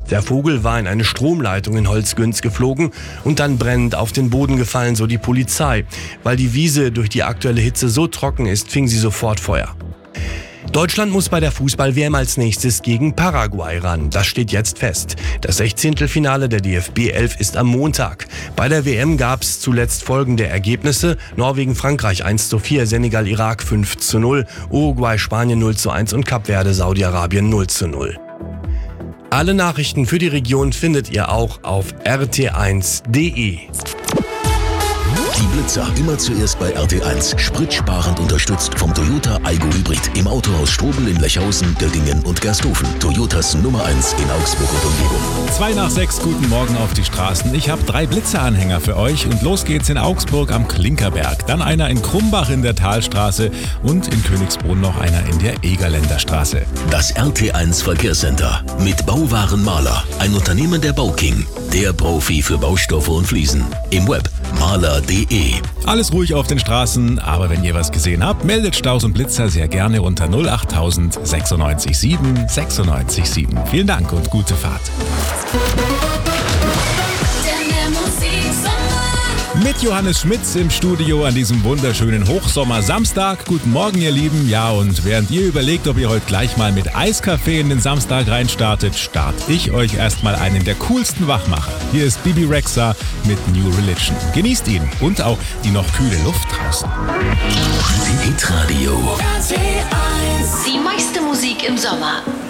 Der Vogel war in eine Stromleitung in Holzgünz geflogen und dann brennend auf den Boden gefallen, so die Polizei. Weil die Wiese durch die aktuelle Hitze so trocken ist, fing sie sofort Feuer. Deutschland muss bei der Fußball-WM als nächstes gegen Paraguay ran. Das steht jetzt fest. Das 16. der DFB 11 ist am Montag. Bei der WM gab es zuletzt folgende Ergebnisse: Norwegen-Frankreich 1:4, Senegal-Irak 5:0, Uruguay-Spanien 0:1 und Kap Verde Saudi-Arabien 0:0. Alle Nachrichten für die Region findet ihr auch auf rt1.de. Die Blitzer immer zuerst bei RT1. Spritsparend unterstützt vom Toyota Aygo Hybrid. Im Autohaus Strobel in Lechhausen, Göttingen und Gersthofen. Toyotas Nummer 1 in Augsburg und Umgebung. 5:05, guten Morgen auf die Straßen. Ich habe 3 Blitzeranhänger für euch und los geht's in Augsburg am Klinkerberg. Dann einer in Krumbach in der Talstraße und in Königsbrunn noch einer in der Egerländer Straße. Das RT1 Verkehrscenter mit Bauwaren Mahler. Ein Unternehmen der Bauking. Der Profi für Baustoffe und Fliesen. Im Web mahler.de. Alles ruhig auf den Straßen, aber wenn ihr was gesehen habt, meldet Staus und Blitzer sehr gerne unter 08000 96 7 96 7. Vielen Dank und gute Fahrt. Mit Johannes Schmitz im Studio an diesem wunderschönen Hochsommer-Samstag. Guten Morgen, ihr Lieben. Ja, und während ihr überlegt, ob ihr heute gleich mal mit Eiskaffee in den Samstag reinstartet, starte ich euch erstmal einen der coolsten Wachmacher. Hier ist Bibi Rexha mit New Religion. Genießt ihn und auch die noch kühle Luft draußen. Hitradio. Die meiste Musik im Sommer.